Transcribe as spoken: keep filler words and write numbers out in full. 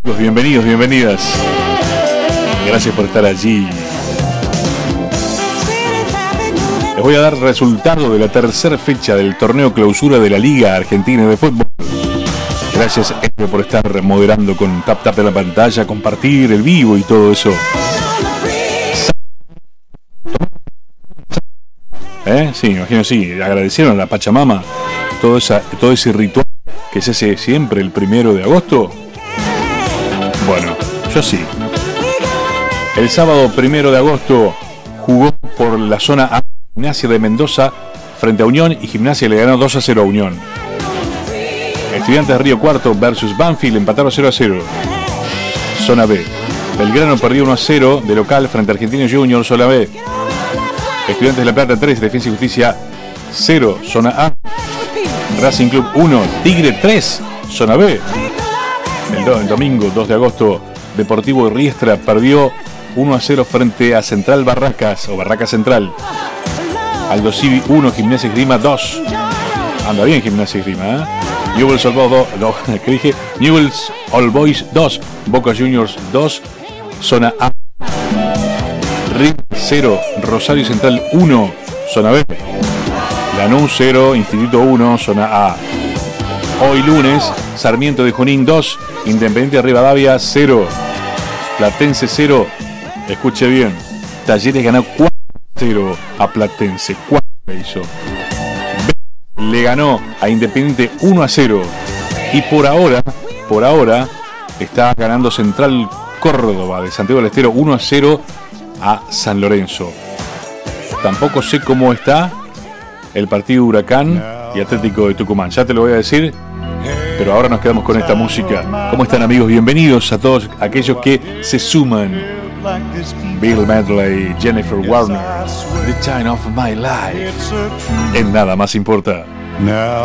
Bienvenidos, bienvenidas. Gracias por estar allí. Les voy a dar resultado de la tercera fecha del torneo clausura de la Liga Argentina de Fútbol. Gracias, Efe, por estar moderando con tap tap en la pantalla, compartir el vivo y todo eso. ¿Eh? Sí, me imagino, sí. Agradecieron a la Pachamama todo, esa, todo ese ritual que se hace siempre el primero de agosto. Bueno, yo sí. El sábado primero de agosto jugó por la zona A Gimnasia de Mendoza frente a Unión y Gimnasia le ganó dos a cero a Unión. Estudiantes de Río Cuarto versus Banfield empataron cero a cero. Zona B. Belgrano perdió uno a cero de local frente a Argentinos Juniors, zona B. Estudiantes de La Plata tres, Defensa y Justicia cero, zona A. Racing Club uno, Tigre tres, zona B. El, do, el domingo dos de agosto, Deportivo Riestra perdió uno a cero frente a Central Barracas o Barracas Central. Aldo Civi uno, Gimnasia Esgrima dos. Anda bien Gimnasia Esgrima, ¿eh? Newell's Old Boys dos, ¿qué dije? Newell's Old Boys dos, Boca Juniors dos, zona A. River cero, Rosario Central uno, zona B. Lanús cero, Instituto uno, zona A. Hoy lunes, Sarmiento de Junín dos, Independiente de Rivadavia cero, Platense cero. Escuche bien, Talleres ganó cuatro a cero a Platense. cuatro le hizo. B le ganó a Independiente uno a cero. Y por ahora, por ahora, está ganando Central Córdoba de Santiago del Estero uno a cero a San Lorenzo. Tampoco sé cómo está el partido Huracán y Atlético de Tucumán. Ya te lo voy a decir, pero ahora nos quedamos con esta música. ¿Cómo están, amigos? Bienvenidos a todos aquellos que se suman. Bill Medley, Jennifer Warner, The Time of My Life. En Nada Más Importa. Now